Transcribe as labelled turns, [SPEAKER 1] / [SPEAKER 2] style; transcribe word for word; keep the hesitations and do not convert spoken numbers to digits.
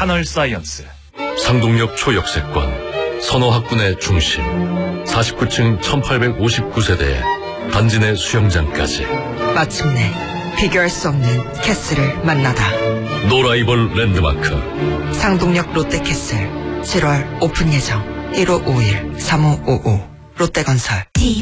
[SPEAKER 1] 하널사이언스.
[SPEAKER 2] 상동역 초역세권, 선호학군의 중심, 사십구 층 천팔백오십구 세대에 단지 내 수영장까지.
[SPEAKER 3] 마침내 비교할 수 없는 캐슬을 만나다.
[SPEAKER 2] 노라이벌 랜드마크
[SPEAKER 3] 상동역 롯데캐슬 칠월 오픈 예정. 일오오일 삼오오오 롯데건설.